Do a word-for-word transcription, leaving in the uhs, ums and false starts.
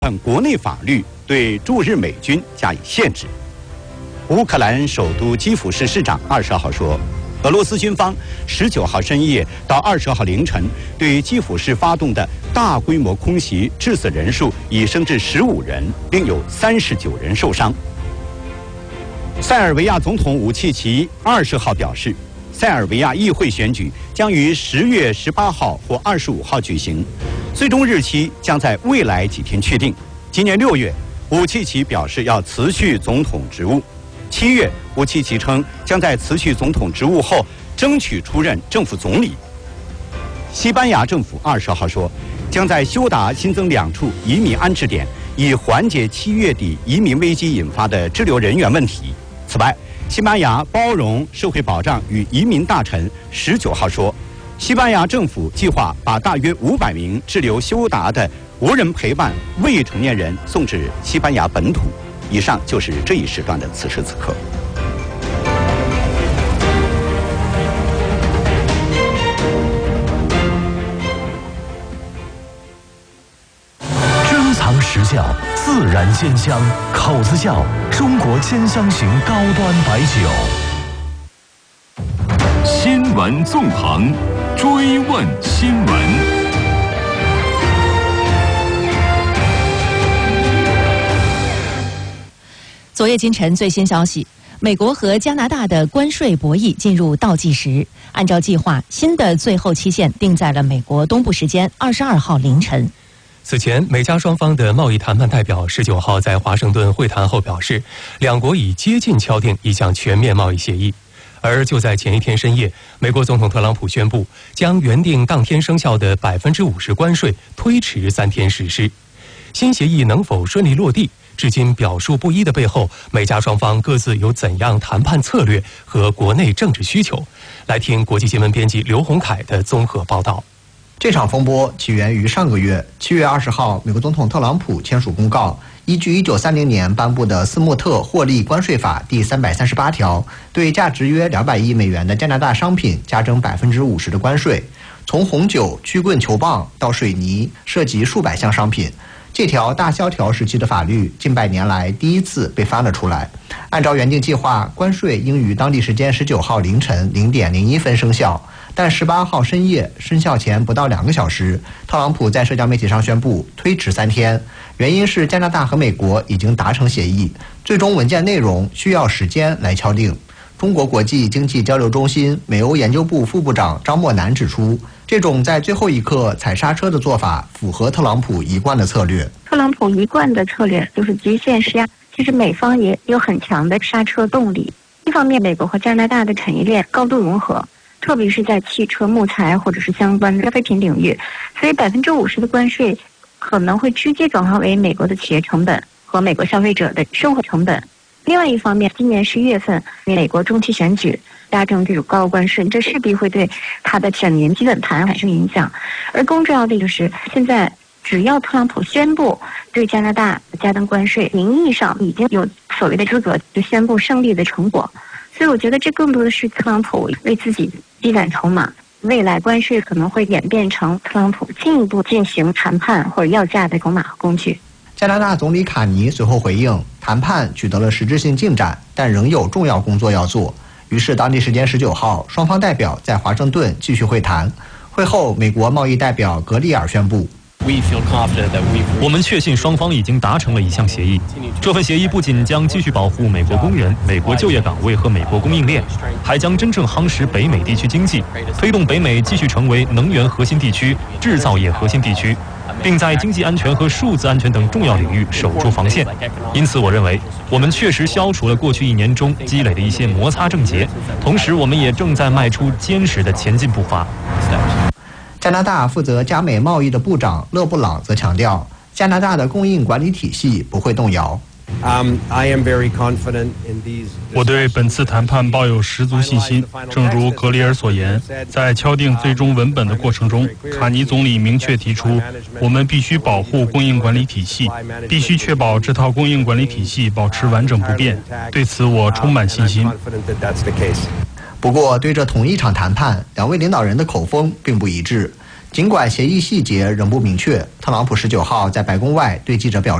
按国内法律对驻日美军加以限制。乌克兰首都基辅市市长二十号说，俄罗斯军方十九号深夜到二十号凌晨对基辅市发动的大规模空袭，致死人数已升至十五人，另有三十九人受伤。塞尔维亚总统武契奇二十号表示，塞尔维亚议会选举将于十月十八号或二十五号举行，最终日期将在未来几天确定。今年六月，武契奇表示要辞去总统职务。七月，武契奇称将在辞去总统职务后争取出任政府总理。西班牙政府二十号说，将在休达新增两处移民安置点，以缓解七月底移民危机引发的滞留人员问题。此外，西班牙包容社会保障与移民大臣十九号说，西班牙政府计划把大约五百名滞留休达的无人陪伴未成年人送至西班牙本土。以上就是这一时段的此时此刻。 珍藏实窖，自然鲜香，口子窖，中国兼香型高端白酒。 新闻纵横，追问新闻。 昨夜今晨最新消息，美国和加拿大的关税博弈进入倒计时。按照计划，新的最后期限定在了美国东部时间二十二号凌晨。 此前，美加双方的贸易谈判代表十九号在华盛顿会谈后表示，两国已接近敲定一项全面贸易协议。而就在前一天深夜，美国总统特朗普宣布，将原定当天生效的百分之五十关税推迟三天实施。新协议能否顺利落地？至今表述不一的背后，美加双方各自有怎样谈判策略和国内政治需求？来听国际新闻编辑刘洪凯的综合报道。 这场风波起源于上个月七月二十号，美国总统特朗普签署公告，依据一九三零年颁布的斯莫特获利关税法第三百三十八条，对价值约两百亿美元的加拿大商品加征百分之五十的关税，从红酒、曲棍球棒到水泥，涉及数百项商品。这条大萧条时期的法律近百年来第一次被翻了出来。按照原定计划，关税应于当地时间十九号凌晨零点零一分生效，但十八号深夜生效前不到两个小时，特朗普在社交媒体上宣布推迟三天，原因是加拿大和美国已经达成协议，最终文件内容需要时间来敲定。中国国际经济交流中心美欧研究部副部长张默南指出，这种在最后一刻踩刹车的做法符合特朗普一贯的策略。 特朗普一贯的策略就是极限施压，其实美方也有很强的刹车动力。一方面，美国和加拿大的产业链高度融合，特别是在汽车、木材或者是相关的消费品领域，所以百分之五十的关税可能会直接转化为美国的企业成本和美国消费者的生活成本。另外一方面，今年十一月份美国中期选举加征这种高关税，这势必会对它的整年基本盘产生影响。而更重要的就是，现在只要特朗普宣布对加拿大加征关税，名义上已经有所谓的资格就宣布胜利的成果。所以我觉得这更多的是特朗普为自己积攒筹码，未来关税可能会演变成特朗普进一步进行谈判或者要价的筹码和工具。 加拿大总理卡尼随后回应，谈判取得了实质性进展，但仍有重要工作要做。于是当地时间十九号，双方代表在华盛顿继续会谈。会后，美国贸易代表格里尔宣布， 我们确信双方已经达成了一项协议。这份协议不仅将继续保护美国工人、美国就业岗位和美国供应链，还将真正夯实北美地区经济，推动北美继续成为能源核心地区、制造业核心地区，并在经济安全和数字安全等重要领域守住防线。因此，我认为我们确实消除了过去一年中积累的一些摩擦症结，同时我们也正在迈出坚实的前进步伐。 加拿大负责加美贸易的部长勒布朗则强调，加拿大的供应管理体系不会动摇。 我对本次谈判抱有十足信心。正如格里尔所言，在敲定最终文本的过程中，卡尼总理明确提出，我们必须保护供应管理体系，必须确保这套供应管理体系保持完整不变。对此，我充满信心。 不过，对这同一场谈判，两位领导人的口风并不一致。 尽管协议细节仍不明确，特朗普十九号在白宫外对记者表示。